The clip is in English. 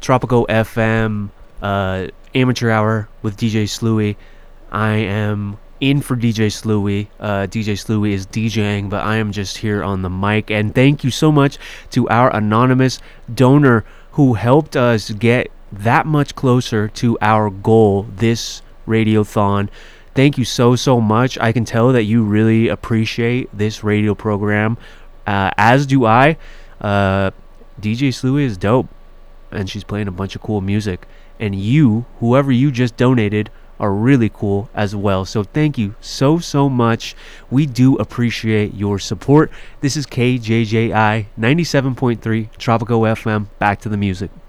Tropico FM Amateur Hour with DJ Slewy. I am in for DJ Slewy. DJ Slewy is DJing, but I am just here on the mic. And thank you so much to our anonymous donor who helped us get that much closer to our goal this radiothon. Thank you so much. I can tell that you really appreciate this radio program, as do I. DJ Slewy is dope, and she's playing a bunch of cool music. And you, whoever you just donated, are really cool as well. So thank you so much. We do appreciate your support. This is KJJI 97.3 Tropico FM. Back to the music.